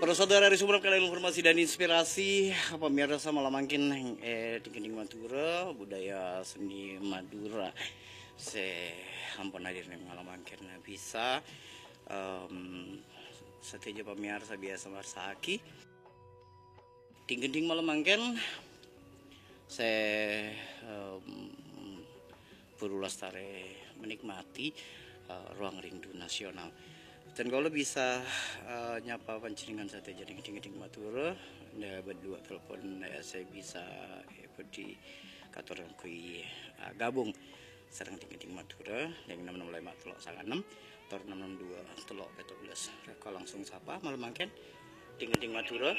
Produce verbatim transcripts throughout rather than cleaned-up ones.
saudara dari sumber kalian informasi dan inspirasi pemirsa malam mangkin eh tinggi Madura budaya seni Madura se ampun hadir nih malam mangkin bisa um, seteja pemirsa biasa marsaki tinggi malam mangkin se um, Puru Lestari menikmati uh, ruang rindu nasional. Dan kalau bisa uh, nyapa pancingan sate jadi geding-geding Madura, ya berdua telepon ya, saya bisa ya, di kantor kui uh, gabung serang geding Madura yang enam enam lima telok sangat enam tor enam enam dua telok betul belas. Kalau langsung sapa malam mangken geding Madura.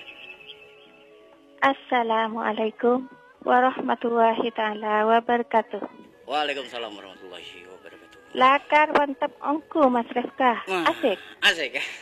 Assalamualaikum warahmatullahi taala wabarakatuh. Waalaikumsalam warahmatullahi wabarakatuh. Lakar mantap ongku Mas Refka. Asik. Asik ya.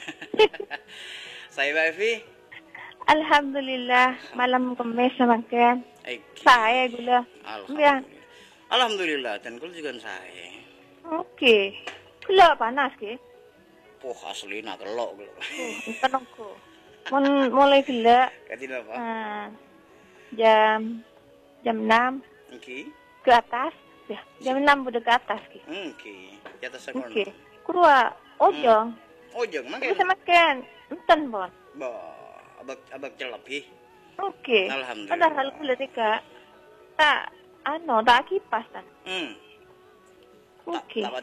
Saya Mbak Evi. Alhamdulillah malam kemis makan. Saya gula. Alhamdulillah. Alhamdulillah dan gula juga saya. Oke. Gula panas ke? Poh asli nak telok gula. Oh, penongku. Mun mulai gula. Katina apa? Nah, jam jam enam. Oke. Ke atas. Ya, jam enam udah ke atas ki. Oke, okay. Di atas sekolah. Oke. Okay. Kurua ojong. Hmm. Ojong makan. Bisa makan. Enten bon. Bo, abak abak celap hi. Oke. Okay. Alhamdulillah. Padahal kulit tika. Tak, ano, tak kipas kan. Hmm. Oke. Okay.